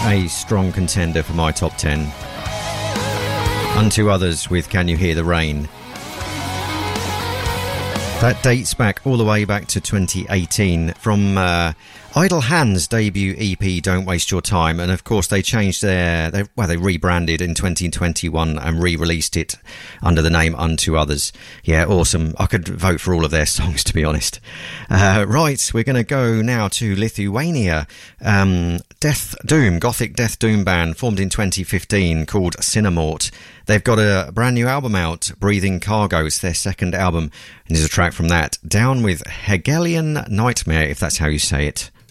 A strong contender for my top 10. Unto Others with Can You Hear the Rain. That dates back all the way back to 2018 from Idle Hands' debut EP, Don't Waste Your Time. And of course, they changed they rebranded in 2021 and re-released it under the name Unto Others. Yeah, awesome. I could vote for all of their songs, to be honest. Right, we're going to go now to Lithuania. Gothic Death Doom band formed in 2015 called Cinemort. They've got a brand new album out, Breathing Cargo. It's their second album, and there's a track from that, Down with Hegelian Nightmare, if that's how you say it.